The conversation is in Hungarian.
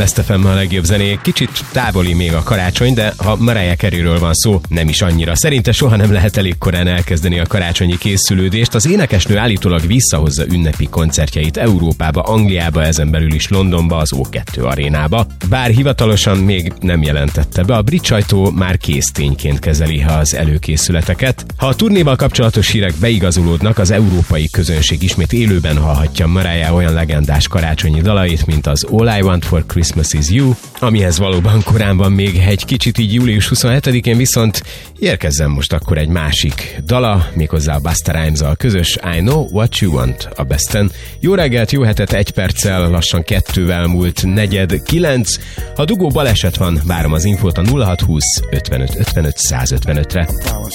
Best FM a legjobb zenék. Kicsit távoli még a karácsony, de ha Mariah Careyről van szó, nem is annyira. Szerinte soha nem lehet elég korán elkezdeni a karácsonyi készülődést. Az énekesnő állítólag visszahozza ünnepi koncertjeit Európába, Angliába, ezen belül is Londonba, az O2 arénába. Bár hivatalosan még nem jelentette be, a brit sajtó már késztényként kezeli az előkészületeket. Ha a turnéval kapcsolatos hírek beigazolódnak, az európai közönség ismét élőben hallhatja Mariah olyan legendás karácsonyi dalait, mint az All I Want for Christmas is You, amihez valóban korán van még egy kicsit így július 27-én, viszont érkezzen most akkor egy másik dala, méghozzá a Busta Rhymes-al közös I Know What You Want a Besten. Jó reggelt, jó hetet, 1 perccel, lassan 2-vel múlt 8:45. Ha dugó baleset van, várom az infót a 0620 55 55 155-re.